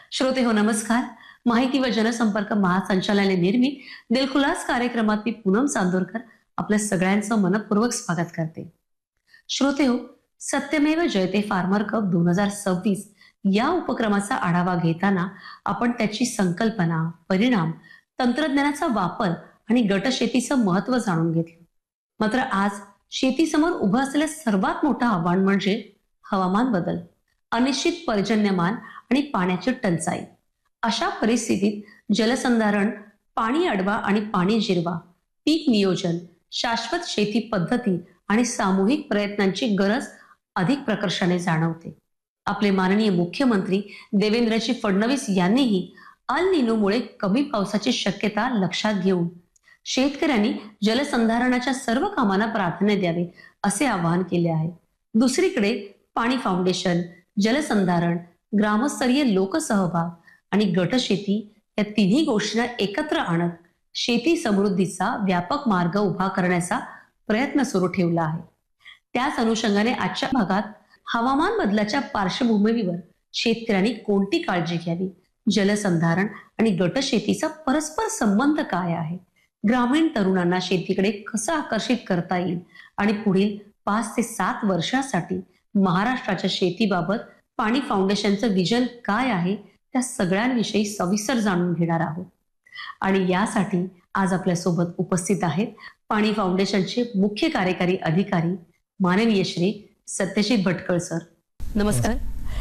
श्रोते हो नमस्कार. माहिती व जनसंपर्क महासंचालनालय निर्मित दिलखुलास कार्यक्रमात मी पूनम चांदोरकर आपल्या सगळ्यांचं मनपूर्वक स्वागत करते. श्रोते हो, सत्यमेव जयते फार्मर कप 2026 या उपक्रमाचा आढावा घेताना आपण त्याची संकल्पना, परिणाम, तंत्रज्ञानाचा वापर आणि गटशेतीचं महत्व जाणून घेतलं. मात्र आज शेतीसमोर उभं असलेलं सर्वात मोठं आव्हान म्हणजे हवामान बदल, अनिश्चित पर्जन्यमान आणि पाण्याची टंचाई. अशा परिस्थितीत जलसंधारण, पाणी अडवा आणि पाणी जिरवा, पीक नियोजन, शाश्वत शेती पद्धती आणि सामूहिक प्रयत्नांची गरज अधिक प्रकर्षाने जाणवते. आपले माननीय मुख्यमंत्री देवेंद्रजी फडणवीस यांनीही अल निनोमुळे कमी पावसाची शक्यता लक्षात घेऊन शेतकऱ्यांनी जलसंधारणाच्या सर्व कामांना प्राधान्य द्यावे असे आवाहन केले आहे. दुसरीकडे पाणी फाउंडेशन, जलसंधारण, ग्रामस्तरीय लोकसहभाग आणि गटशेती या तिन्ही गोष्टींना एकत्र आणत शेती समृद्धीचा व्यापक मार्ग उभा करण्याचा प्रयत्न सुरू ठेवला आहे. त्याच अनुषंगाने आजच्या भागात हवामान बदलाच्या पार्श्वभूमीवर शेतकऱ्यांनी कोणती काळजी घ्यावी, जलसंधारण आणि गटशेतीचा परस्पर संबंध काय आहे, ग्रामीण तरुणांना शेतीकडे कसं आकर्षित करता येईल आणि पुढील 5 ते 7 वर्षासाठी महाराष्ट्राच्या शेतीबाबत पाणी फाउंडेशनचं विजन काय आहे, त्या सगळ्यांविषयी सविस्तर जाणून घेणार आहोत. आणि यासाठी आज आपल्यासोबत उपस्थित आहेत पाणी फाउंडेशनचे मुख्य कार्यकारी अधिकारी माननीय श्री सत्यजित भटकळ सर. नमस्कार.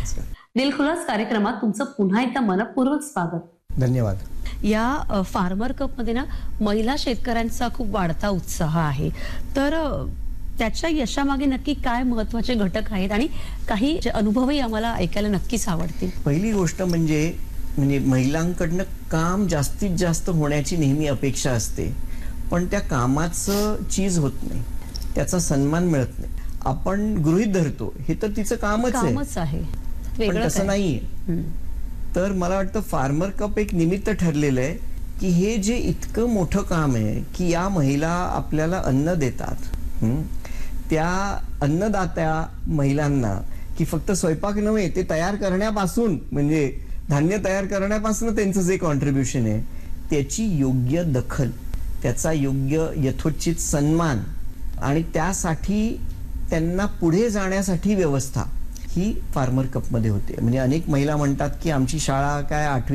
दिलखुलास कार्यक्रमात तुमचं पुन्हा एकदा मनपूर्वक स्वागत. धन्यवाद. या फार्मर कप मध्ये ना महिला शेतकऱ्यांचा खूप वाढता उत्साह आहे, तर त्याच्या यशामागे नक्की काय महत्वाचे घटक आहेत आणि काही अनुभवही आम्हाला ऐकायला नक्कीच आवडतील. पहिली गोष्ट म्हणजे महिलांकडनं काम जास्तीत जास्त होण्याची नेहमी अपेक्षा असते, पण त्या कामाचं चीज होत नाही, त्याचा सन्मान मिळत नाही. आपण गृहीत धरतो हे तर तिचं कामच आहे, पण तसं नाहीये. तर मला वाटतं फार्मर कप एक निमित्त ठरलेलं आहे की हे जे इतकं मोठं काम आहे की या महिला आपल्याला अन्न देतात, त्या अन्नदात्या महिलांना की फक्त स्वयंपाक नव्हे, ते तयार करण्यापासून म्हणजे धान्य तयार करण्यापासून त्यांचं जे कॉन्ट्रीब्युशन आहे त्याची योग्य दखल, त्याचा योग्य यथोचित सन्मान आणि त्यासाठी त्यांना पुढे जाण्यासाठी व्यवस्था ही फार्मर कप मध्ये होते. म्हणजे अनेक महिला म्हणतात की आमची शाळा काय 8वी